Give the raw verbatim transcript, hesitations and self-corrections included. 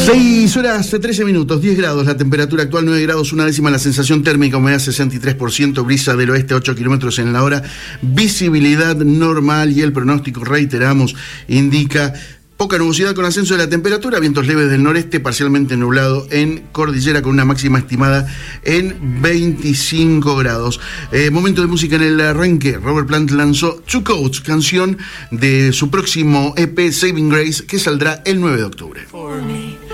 seis horas trece minutos, diez grados, la temperatura actual nueve grados, una décima, la sensación térmica, humedad sesenta y tres por ciento, brisa del oeste ocho kilómetros en la hora, visibilidad normal y el pronóstico, reiteramos, indica poca nubosidad con ascenso de la temperatura, vientos leves del noreste, parcialmente nublado en cordillera con una máxima estimada en veinticinco grados. Eh, momento de música en el arranque. Robert Plant lanzó Two Coats, canción de su próximo E P Saving Grace, que saldrá el nueve de octubre.